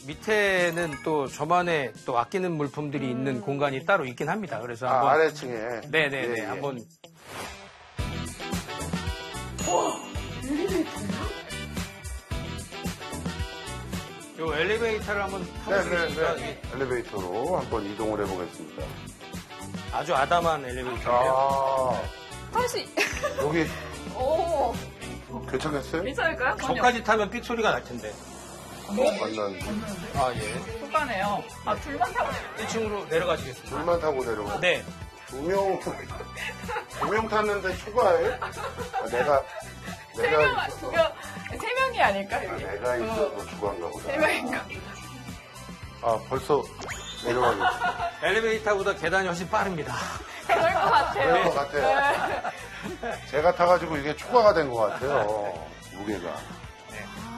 밑에는 또 저만의 또 아끼는 물품들이 있는 공간이 따로 있긴 합니다. 그래서 한번 아래층에. 네네네 예, 예. 한번 요 엘리베이터를 한번 타보시겠습니까? 네. 엘리베이터로 한번 이동을 해보겠습니다. 아주 아담한 엘리베이터인데요. 다시. 여기 오. 괜찮겠어요? 괜찮을까요? 저까지 타면 삑 소리가 날 텐데. 만난 아 예. 효과네요. 아, 둘만 타고 1층으로 내려가시겠습니다. 둘만 타고 내려가. 네. 두 명 탔는데 추가해? 내가 세 명이 아닐까, 여기? 내가 있어서 추가한가 보다. 세 명인가? 아, 벌써 내려가겠어. 엘리베이터보다 계단이 훨씬 빠릅니다. 그럴 것 같아요. 그럴 것 같아요. 제가 타가지고 이게 초과가 된 것 같아요. 무게가.